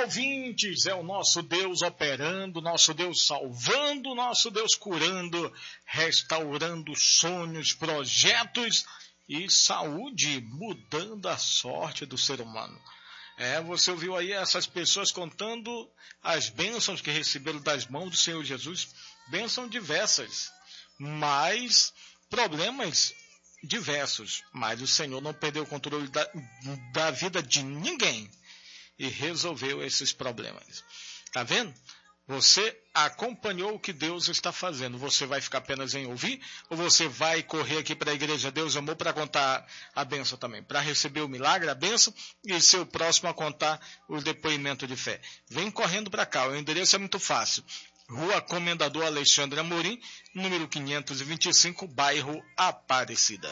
ouvintes, é o nosso Deus operando, nosso Deus salvando, nosso Deus curando, restaurando sonhos, projetos e saúde, mudando a sorte do ser humano. Você ouviu aí essas pessoas contando as bênçãos que receberam das mãos do Senhor Jesus, bênçãos diversas, mas problemas diversos, mas o Senhor não perdeu o controle da vida de ninguém e resolveu esses problemas. Tá vendo? Você acompanhou o que Deus está fazendo. Você vai ficar apenas em ouvir ou você vai correr aqui para a Igreja Deus Amor para contar a bênção também? Para receber o milagre, a bênção e ser o próximo a contar o depoimento de fé. Vem correndo para cá. O endereço é muito fácil. Rua Comendador Alexandre Amorim, número 525, bairro Aparecida.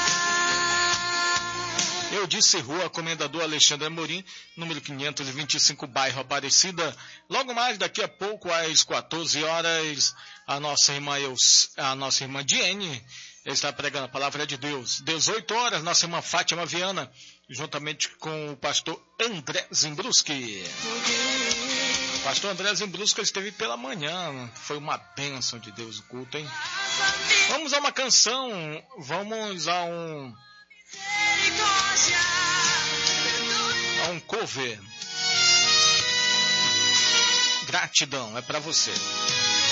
Eu disse Rua Comendador Alexandre Amorim, número 525, bairro Aparecida. Logo mais, daqui a pouco, às 14 horas, a nossa irmã Diene está pregando a palavra de Deus. 18 horas, nossa irmã Fátima Viana, juntamente com o pastor André Zimbruski. O pastor André Zimbruski esteve pela manhã. Foi uma bênção de Deus o culto, hein? Vamos a uma canção, vamos a um cover. Gratidão, é pra você.